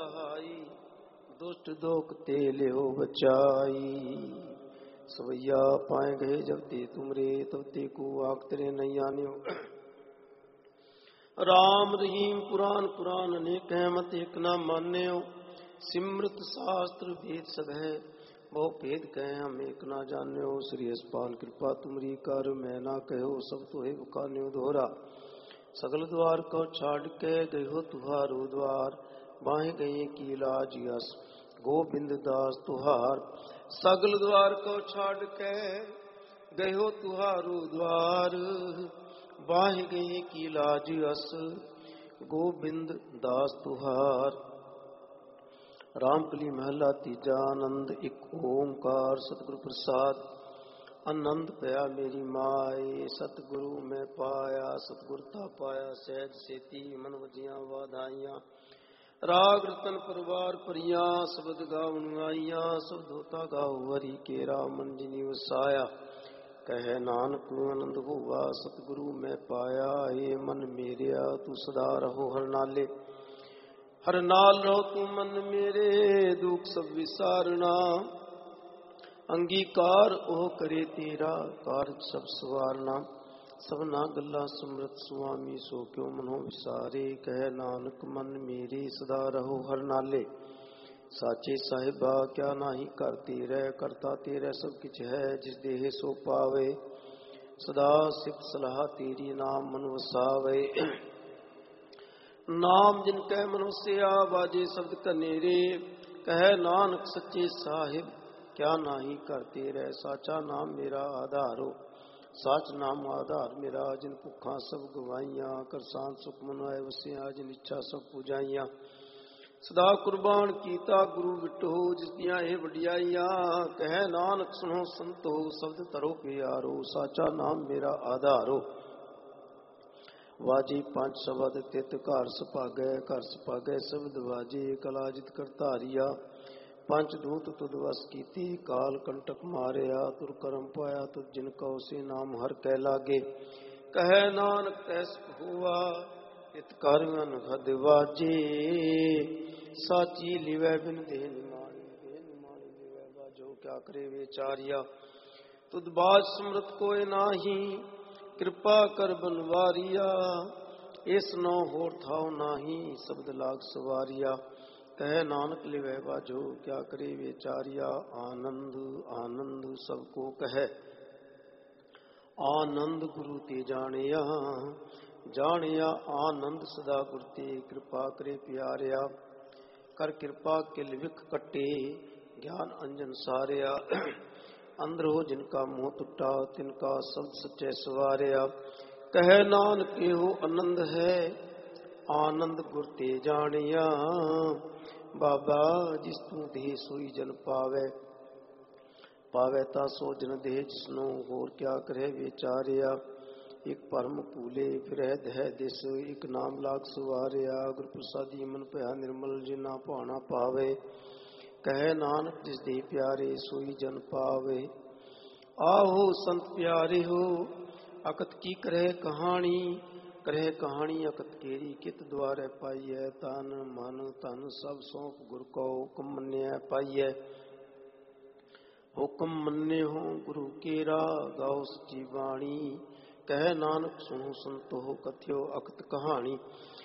सहाई, दुष्ट दोख ते लियो बचाई। सवैया पाए गए जब ते तुमरे, तब ते को आख तेरे नहीं आन्यो। राम रहीम पुराण पुराण अनेक है, मत एक न मान्यो। सिमृत शास्त्र वेद सब है, बहु भेद कहे हम एक ना जान्यो। श्री यशपाल कृपा तुमरी कर, मैं ना कहो सब तो है बखान्यो दोहरा। सगल द्वार को छाड़ के गयो तुहारो द्वार, बाहें गए की लाज यस गोविंद दास तुहार। सगल द्वार को छाड़ के गयो तुहारो द्वार, बाहें गए की लाज यस गोविंद दास तुहार। रामकली महला तीजा आनंद, एक ओंकार सतगुरु प्रसाद। आनंद पया मेरी माए, सतगुरु मैं पाया। सतगुरता पाया सहज सेती, मन वजिया वाधाइया। राग रतन परिवार परिया, शब्द गावन आइया। शब्द होता गाओ हरि केरा, मन जिनी वसाया। कह नानक आनंद हुआ, सतगुरु मैं पाया। हे मन मेरिया तू सदा रहो हर नाले, हर नाल रहो तू मन मेरे। दुख सब विसारना, अंगीकार ओह करे तेरा। कारज सब सवारना, सबना गल्ला समृत सुआमी। सो क्यों मनो विसारे, कह नानक मन मेरे सदा रहो हर नाले। साचे साहिबा क्या नाही कर तेरे, करता तेरे सब किछ है। जिस देह सो पावे, सदा सिफ सलाह तेरी। नाम मन वसावे, नाम जिनकै मन वसिया। बाजे शब्द कनेरे, कह नानक सच्चे साहिब क्या नाही कर तेरे। साचा नाम मेरा आधारो, साच नाम आधार मेरा। जिन भुखा सब गवाइया, कर शांत सुख मन आए वसिया। जिन इच्छा सब पूजाइया, सदा कुर्बान कीता गुरु बिटो। जिस दियां ये वडियाइया, कह नानक सुनो संतो। शब्द तरो प्यारो, साचा नाम मेरा आधारो। वाजी पंच शब्द तित घर सुभागै, घर सुभागै शब्द वाजे। कलाजित कर धारिया, पंच दूत तुद वस कीती। काल कंटक मारिया, तुर करम पाया तुद जिन कौ। से नाम हर कै लागे, कह नानक तैस हुआ। इत कर अनहद वाजे, साची लिवै बिन देह निमानी। देह निमानी लिवै बाजो, क्या करे बेचारिया। तुद बाज समृत कोय नाही, कृपा कर बनवारिया। इस नौ होर थाव नाही, शब्द लाग सवारिया। कह नानक लिवै बाजो, क्या करे बेचारिया। आनंद आनंद सबको कहे, आनंद गुरु ते जानिया। जानिया आनंद सदा गुर ते, कृपा करे प्यारिया। कर कृपा किल विख कटे, ज्ञान अंजन सारिया। अंदर हो जिनका मुंह टुटा, तिनका शब्द सच्चे सवारिया। कह नानक हो आनंद है, आनंद गुर ते जानिया। बाबा जिस तू देह सोई जन पावे, पावे ता सो जन देह जिसनो। होर क्या करे बेचारिया। एक परम कूले फिर है दिस, एक नाम लाग सवारिया। गुर प्रसादी मन भया निर्मल, जिना भाना पावे। कह नानक जिस देह प्यारे, सोई जन पावे। आहो संत प्यारे हो, अकत की करे कहानी। करे कहानी अकत केरी, कित द्वारे पाइय। तन मन धन सब सौंप गुर को, हुक्म मन्य पाइय। हुक्म मन्य हो गुरु केरा, गाओ सच्ची बाणी। कह नानक सुनो संतो, कथ्यो अकत कहानी।